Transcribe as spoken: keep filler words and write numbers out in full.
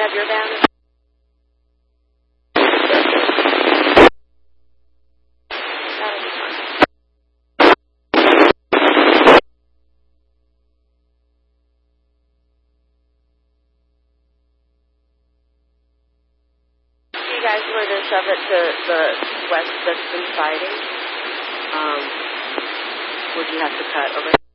you have your van? That'll be fine. You guys were to shove it to the west that's been siding. Um, would you have to cut over?